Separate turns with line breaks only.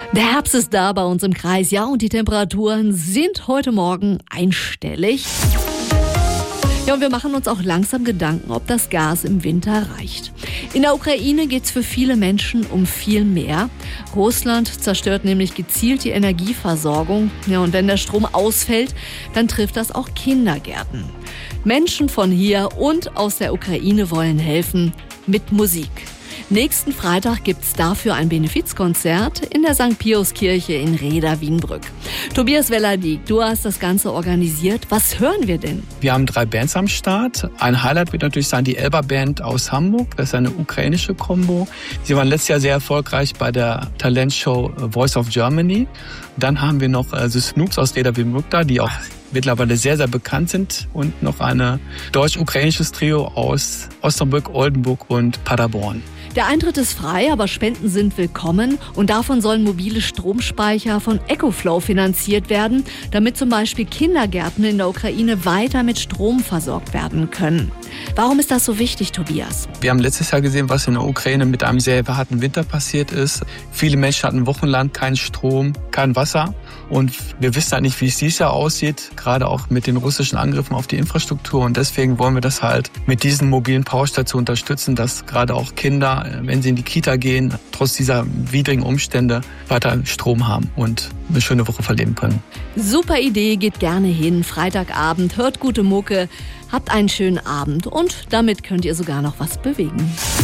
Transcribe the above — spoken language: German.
Der Herbst ist da bei uns im Kreis, ja, und die Temperaturen sind heute Morgen einstellig. Ja, und wir machen uns auch langsam Gedanken, ob das Gas im Winter reicht. In der Ukraine geht es für viele Menschen um viel mehr. Russland zerstört nämlich gezielt die Energieversorgung. Ja, und wenn der Strom ausfällt, dann trifft das auch Kindergärten. Menschen von hier und aus der Ukraine wollen helfen mit Musik. Nächsten Freitag gibt's dafür ein Benefizkonzert in der St. Pius-Kirche in Rheda-Wienbrück. Tobias Wellerdiek, du hast das Ganze organisiert. Was hören wir denn?
Wir haben 3 Bands am Start. Ein Highlight wird natürlich sein die Elba-Band aus Hamburg. Das ist eine ukrainische Kombo. Sie waren letztes Jahr sehr erfolgreich bei der Talentshow Voice of Germany. Dann haben wir noch The Snoops aus Rheda-Wienbrück da, die auch mittlerweile sehr, sehr bekannt sind. Und noch ein deutsch-ukrainisches Trio aus Osnabrück, Oldenburg und Paderborn.
Der Eintritt ist frei, aber Spenden sind willkommen und davon sollen mobile Stromspeicher von EcoFlow finanziert werden, damit zum Beispiel Kindergärten in der Ukraine weiter mit Strom versorgt werden können. Warum ist das so wichtig, Tobias?
Wir haben letztes Jahr gesehen, was in der Ukraine mit einem sehr harten Winter passiert ist. Viele Menschen hatten wochenlang keinen Strom, kein Wasser. Und wir wissen halt nicht, wie es dieses Jahr aussieht, gerade auch mit den russischen Angriffen auf die Infrastruktur. Und deswegen wollen wir das halt mit diesen mobilen Powerstationen unterstützen, dass gerade auch Kinder, wenn sie in die Kita gehen, trotz dieser widrigen Umstände weiter Strom haben und eine schöne Woche verleben können.
Super Idee, geht gerne hin. Freitagabend, hört gute Mucke, habt einen schönen Abend und damit könnt ihr sogar noch was bewegen.